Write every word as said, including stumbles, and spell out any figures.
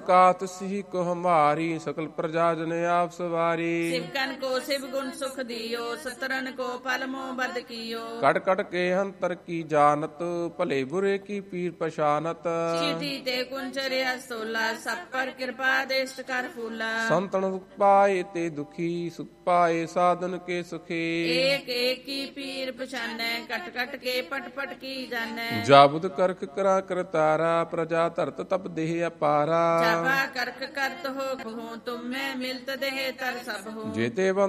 ਕਾਤ ਸਿਹ ਕੋ ਹਮਾਰੀ ਸਕਲ ਪ੍ਰਜਾ ਜਨ ਆਪ ਸਵਾਰੀ। ਸਿਵਕਨ ਕੋ ਸਿਵ ਗੁਣ ਸੁਖ ਦਿਓ ਸਤਰਨ ਕੋ ਫਲ ਮੋ ਬਦ ਕੀਓ। ਕਟ ਕਟ ਕੇ ਹੰਤਰ ਕੀ ਜਾਨਤ ਭਲੇ ਬੁਰੇ ਕੀ ਪੀਰ ਪਛਾਨਤ। ਚੀਠੀ ਤੇ ਕੁੰਚਰ ਅਸਤੋਲਾ ਸਭ ਪਰ ਕਿਰਪਾ ਦੇਸ਼ਟ ਕਰ ਫੂਲਾ। ਸੰਤਨ ਸੁਖ ਪਾਏ ਤੇ ਦੁਖੀ ਸੁਖ ਪਾਏ ਸਾਧਨ ਕੇ ਸੁਖੇ। ਏਕ ਏਕ ਕੀ ਪੀਰ ਪਛਾਨੈ ਕਟ ਕਟ ਕੇ ਪਟ ਪਟ ਕੀ ਜਾਣੈ। ਜਾਬੁਦ ਕਰਖ ਕਰਾ ਕਰਤਾਰਾ ਪ੍ਰਜਾ ਧਰਤ ਤਪ ਦੇਹ ਅਪਾਰਾ। ਜਾਬਾ ਕਰਖ ਕਰਤ ਹੋ ਕਹੂੰ ਤੁਮੈ ਮਿਲਤ ਦੇਹ ਤਰ ਸਭ ਹੋ। ਜੇਤੇ